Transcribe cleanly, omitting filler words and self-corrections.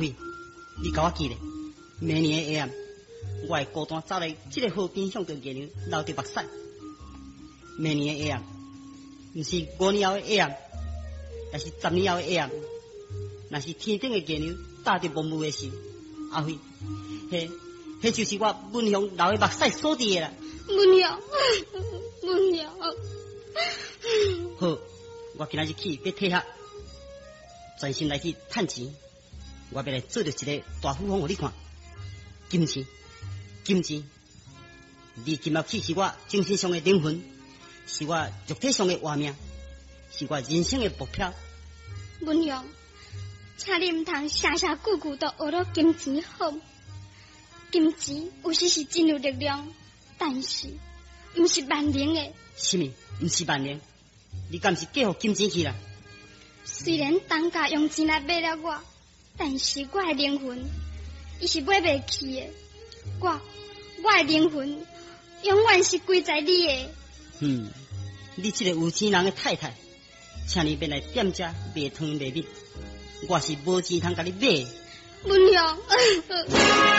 辉，你甲我记咧，明年的下暗，我会孤单走来这个河边，向着月亮流着目屎。明年的下暗，毋是5年后的下暗，也是10年后的下暗。若是天顶的月亮搭着蒙雾的时，阿辉，迄就是我文雄流的目屎所在的啦。 文雄，文雄。 好，我今仔日起要退学，专心来去趁钱。我要来做着一个大富翁，互你看。金钱，金钱，你今仔起是我精神上的灵魂，是我肉体上的活命，是我人生的目标。 文雄，请你唔通常常句句都学到金钱好。金钱有时是真有力量，但是唔是万能的。 什么？唔是万能？你敢是嫁予金钱去啦？ 虽然当家用钱来买了我，但是我的灵魂，伊是买袂起的。我的灵魂永远是归在你的。 你这个有钱人的太太，请你别来店家卖汤卖米，我是无钱通甲你买。 文雄。